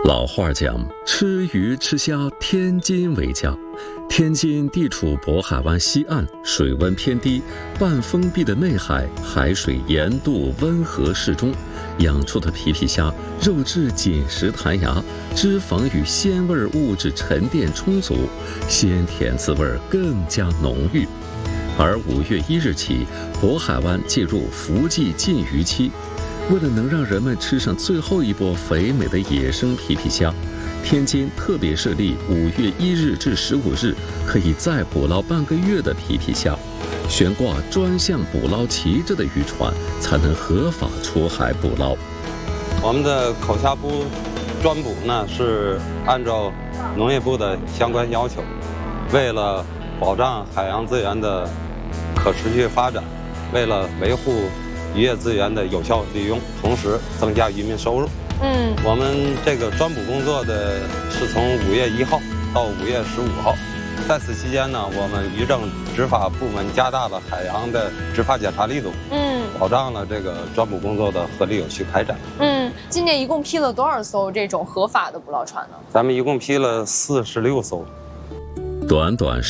老话讲，吃鱼吃虾，天津为佳。天津地处渤海湾西岸，水温偏低，半封闭的内海，海水盐度温和适中，养出的皮皮虾肉质紧实弹牙，脂肪与鲜味物质沉淀充足，鲜甜滋味更加浓郁。而5月1日起，渤海湾进入伏季禁渔期。为了能让人们吃上最后一波肥美的野生皮皮虾，天津特别设立5月1日至15日可以再捕捞半个月的皮皮虾，悬挂专项捕捞旗帜的渔船才能合法出海捕捞。 我们的口虾捕专捕呢是按照农业部的相关要求，为了保障海洋资源的可持续发展，为了维护渔业资源的有效利用，同时增加渔民收入。我们这个专捕工作的是从5月1号到5月15号，在此期间呢，我们渔政执法部门加大了海洋的执法检查力度，保障了这个专捕工作的合理有序开展。 今年一共批了多少艘这种合法的捕捞船呢？ 咱们一共批了46艘。 短短